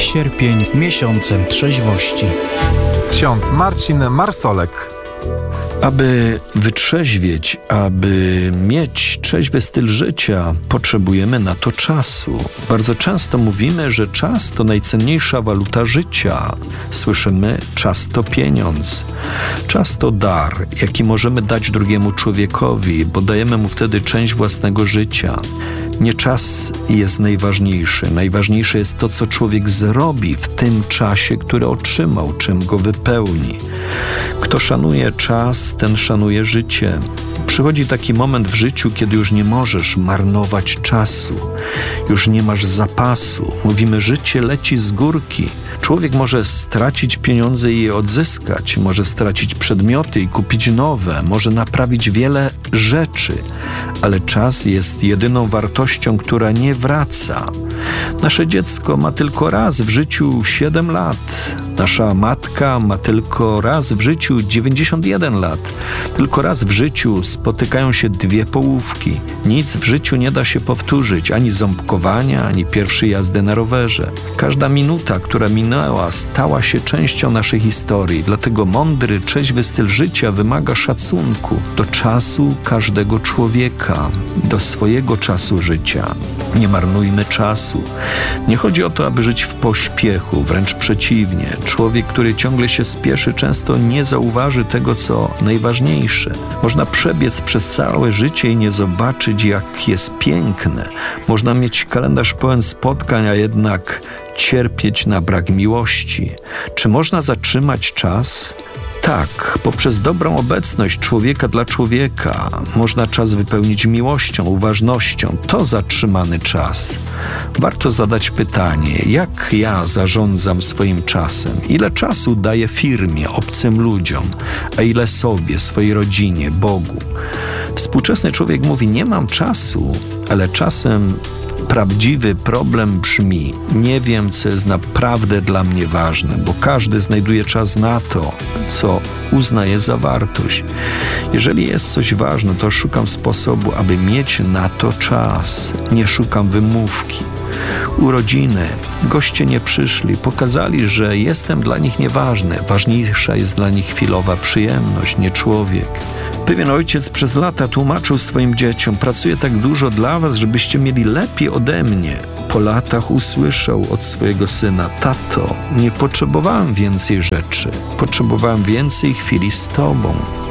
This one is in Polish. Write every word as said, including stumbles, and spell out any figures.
sierpień miesiącem trzeźwości. Ksiądz Marcin Marsolek. Aby wytrzeźwieć, aby mieć trzeźwy styl życia, potrzebujemy na to czasu. Bardzo często mówimy, że czas to najcenniejsza waluta życia. Słyszymy, czas to pieniądz. Czas to dar, jaki możemy dać drugiemu człowiekowi, bo dajemy mu wtedy część własnego życia. Nie czas jest najważniejszy. Najważniejsze jest to, co człowiek zrobi w tym czasie, który otrzymał, czym go wypełni. Kto szanuje czas, ten szanuje życie. Przychodzi taki moment w życiu, kiedy już nie możesz marnować czasu. Już nie masz zapasu. Mówimy, życie leci z górki. Człowiek może stracić pieniądze i je odzyskać. Może stracić przedmioty i kupić nowe. Może naprawić wiele rzeczy. Ale czas jest jedyną wartością, która nie wraca. Nasze dziecko ma tylko raz w życiu siedem lat. Nasza matka ma tylko raz w życiu dziewięćdziesiąt jeden lat. Tylko raz w życiu spotykają się dwie połówki. Nic w życiu nie da się powtórzyć, ani ząbkowania, ani pierwszej jazdy na rowerze. Każda minuta, która minęła, stała się częścią naszej historii. Dlatego mądry, trzeźwy styl życia wymaga szacunku do czasu każdego człowieka, do swojego czasu życia. Nie marnujmy czasu. Nie chodzi o to, aby żyć w pośpiechu, wręcz przeciwnie. Człowiek, który ciągle się spieszy, często nie zauważy tego, co najważniejsze. Można przebiec przez całe życie i nie zobaczyć, jak jest piękne. Można mieć kalendarz pełen spotkań, a jednak cierpieć na brak miłości. Czy można zatrzymać czas? Tak, poprzez dobrą obecność człowieka dla człowieka można czas wypełnić miłością, uważnością. To zatrzymany czas. Warto zadać pytanie, jak ja zarządzam swoim czasem? Ile czasu daję firmie, obcym ludziom, a ile sobie, swojej rodzinie, Bogu? Współczesny człowiek mówi, nie mam czasu, ale czasem prawdziwy problem brzmi, nie wiem, co jest naprawdę dla mnie ważne, bo każdy znajduje czas na to, co uznaje za wartość. Jeżeli jest coś ważne, to szukam sposobu, aby mieć na to czas. Nie szukam wymówki. Urodziny, goście nie przyszli, pokazali, że jestem dla nich nieważny. Ważniejsza jest dla nich chwilowa przyjemność, nie człowiek. Pewien ojciec przez lata tłumaczył swoim dzieciom, pracuję tak dużo dla was, żebyście mieli lepiej ode mnie. Po latach usłyszał od swojego syna, tato, nie potrzebowałem więcej rzeczy, potrzebowałem więcej chwili z tobą.